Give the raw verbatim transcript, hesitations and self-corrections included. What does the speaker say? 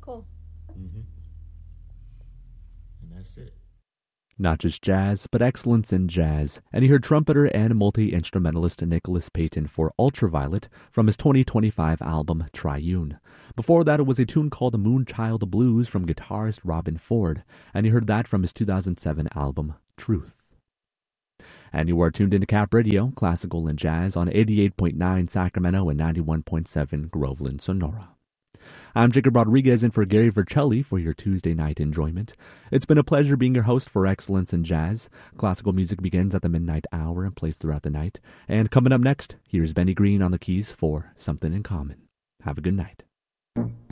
Cool. Mm-hmm. And that's it. Not just jazz, but excellence in jazz. And you heard trumpeter and multi-instrumentalist Nicholas Payton for Ultraviolet from his twenty twenty-five album Triune. Before that, it was a tune called The Moonchild Blues from guitarist Robben Ford, and you heard that from his two thousand seven album Truth. And you are tuned into Cap Radio, classical and jazz on eighty-eight point nine Sacramento and ninety-one point seven Groveland, Sonora. I'm Jacob Rodriguez in for Gary Vercelli for your Tuesday night enjoyment. It's been a pleasure being your host for Excellence in Jazz. Classical music begins at the midnight hour and plays throughout the night. And coming up next, here's Benny Green on the keys for Something in Common. Have a good night.